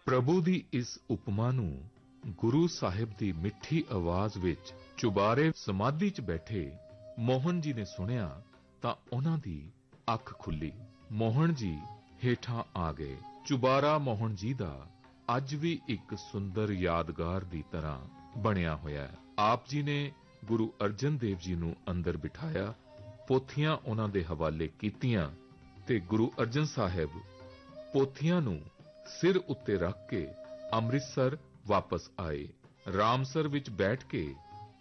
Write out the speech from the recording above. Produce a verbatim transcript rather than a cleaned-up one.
ਪ੍ਰਭੂ ਦੀ ਇਸ ਉਪਮਾ ਨੂੰ ਗੁਰੂ ਸਾਹਿਬ ਦੀ ਮਿੱਠੀ ਆਵਾਜ਼ ਵਿੱਚ ਚੁਬਾਰੇ ਸਮਾਧੀ 'ਚ ਬੈਠੇ ਮੋਹਨ ਜੀ ਨੇ ਸੁਣਿਆ ਤਾਂ ਉਹਨਾਂ ਦੀ ਅੱਖ ਖੁੱਲੀ। ਮੋਹਨ ਜੀ ਹੇਠਾਂ ਆ ਗਏ। ਚੁਬਾਰਾ ਮੋਹਨ ਜੀ ਦਾ ਅੱਜ ਵੀ ਇੱਕ ਸੁੰਦਰ ਯਾਦਗਾਰ ਦੀ ਤਰ੍ਹਾਂ ਬਣਿਆ ਹੋਇਆ ਹੈ। ਆਪ ਜੀ ਨੇ ਗੁਰੂ ਅਰਜਨ ਦੇਵ ਜੀ ਨੂੰ ਅੰਦਰ ਬਿਠਾਇਆ, ਪੋਥੀਆਂ ਉਹਨਾਂ ਦੇ ਹਵਾਲੇ ਕੀਤੀਆਂ ਤੇ ਗੁਰੂ ਅਰਜਨ ਸਾਹਿਬ ਪੋਥੀਆਂ ਨੂੰ ਸਿਰ ਉੱਤੇ ਰੱਖ ਕੇ ਅੰਮ੍ਰਿਤਸਰ ਵਾਪਸ ਆਏ। ਰਾਮਸਰ ਵਿੱਚ ਬੈਠ ਕੇ